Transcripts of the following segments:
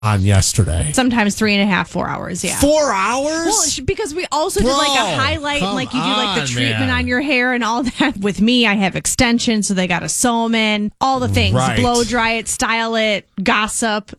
on yesterday. Sometimes 3.5, 4 hours, yeah. 4 hours? Well, because we also did like a highlight, like you do like the treatment on your hair and all that. With me, I have extensions, so they got to sew them in. All the things. Right. Blow dry it, style it, gossip,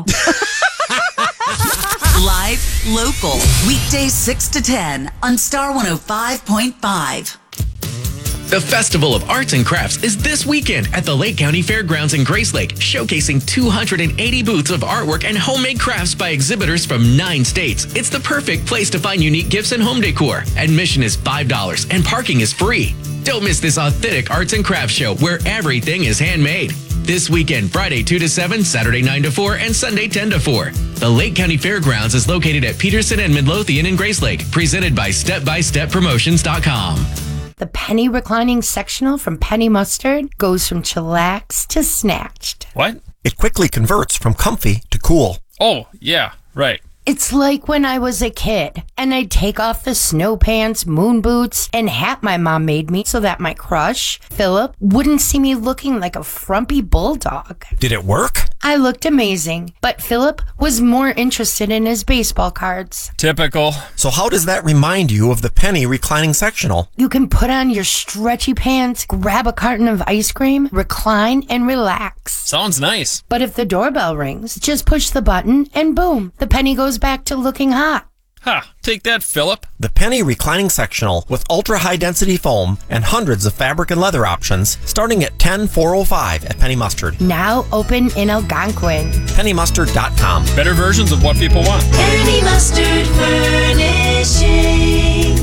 Live, local, weekdays 6 to 10 on Star 105.5. The Festival of Arts and Crafts is this weekend at the Lake County Fairgrounds in Gracelake, showcasing 280 booths of artwork and homemade crafts by exhibitors from 9 states. It's the perfect place to find unique gifts and home decor. Admission is $5 and parking is free. Don't miss this authentic arts and crafts show where everything is handmade. This weekend, Friday 2 to 7, Saturday 9 to 4, and Sunday 10 to 4. The Lake County Fairgrounds is located at Peterson and Midlothian in Gracelake, presented by StepByStepPromotions.com. The penny reclining sectional from Penny Mustard goes from chillaxed to snatched. What? It quickly converts from comfy to cool. Oh, yeah, right. It's like when I was a kid and I'd take off the snow pants, moon boots, and hat my mom made me so that my crush, Philip, wouldn't see me looking like a frumpy bulldog. Did it work? I looked amazing, but Philip was more interested in his baseball cards. Typical. So how does that remind you of the penny reclining sectional? You can put on your stretchy pants, grab a carton of ice cream, recline, and relax. Sounds nice. But if the doorbell rings, just push the button and boom, the penny goes back to looking hot. Ha! Take that, Philip. The penny reclining sectional with ultra high density foam and hundreds of fabric and leather options starting at $10,405 at Penny Mustard. Now open in Algonquin. PennyMustard.com. Better versions of what people want. Penny Mustard Furnishing.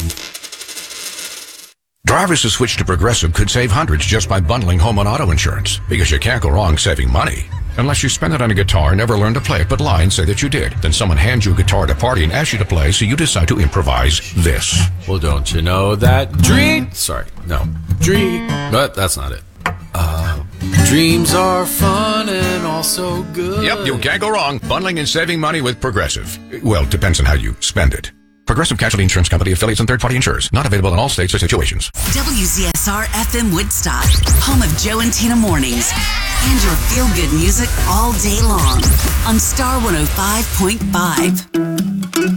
Drivers who switch to Progressive could save hundreds just by bundling home and auto insurance, because you can't go wrong saving money. Unless you spend it on a guitar and never learn to play it but lie and say that you did. Then someone hands you a guitar at a party and asks you to play, so you decide to improvise this. Well, don't you know that but that's not it. Dreams are fun and also good. Yep, you can't go wrong bundling and saving money with Progressive. Well, depends on how you spend it. Progressive Casualty Insurance Company, affiliates, and third-party insurers. Not available in all states or situations. WZSR FM Woodstock, home of Joe and Tina Mornings. And your feel-good music all day long on Star 105.5.